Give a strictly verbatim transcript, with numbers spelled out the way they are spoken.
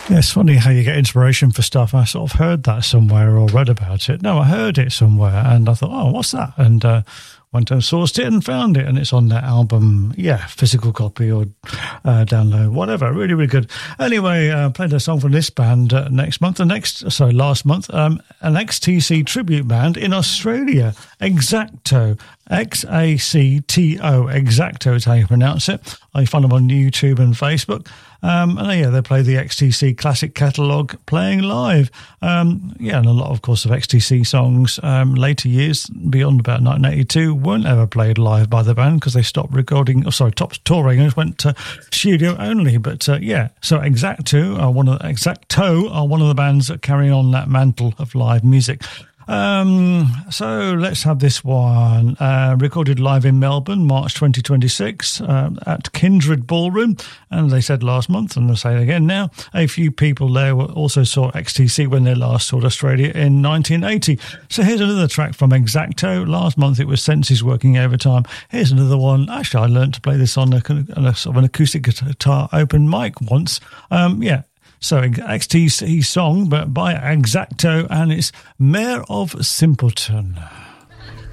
Yeah, it's funny how you get inspiration for stuff. I sort of heard that somewhere or read about it. No, I heard it somewhere and I thought, oh, what's that? And uh, went and sourced it and found it, and it's on that album. Yeah, physical copy or uh, download, whatever. Really, really good. Anyway, uh, played a song from this band uh, next month. The next, sorry, last month, um, an X T C tribute band in Australia, Exacto. X A C T O, Exacto is how you pronounce it. I find them on YouTube and Facebook. Um, and yeah, they play the X T C classic catalogue playing live. Um, yeah, and a lot, of course, of X T C songs um, later years, beyond about nineteen eighty-two, weren't ever played live by the band because they stopped recording, oh, sorry, stopped touring and went to studio only. But uh, yeah, so Exacto are one of the, Exacto are one of the bands that carry on that mantle of live music. Um, so let's have this one, uh, recorded live in Melbourne, March twenty twenty-six, uh, at Kindred Ballroom. And they said last month, and they'll say it again now, a few people there also saw X T C when they last toured Australia in nineteen eighty. So here's another track from Exacto. Last month it was Senses Working Overtime. Here's another one. Actually, I learned to play this on a, on a sort of an acoustic guitar open mic once. Um, yeah. So X T C song, but by Exacto, and it's Mayor of Simpleton.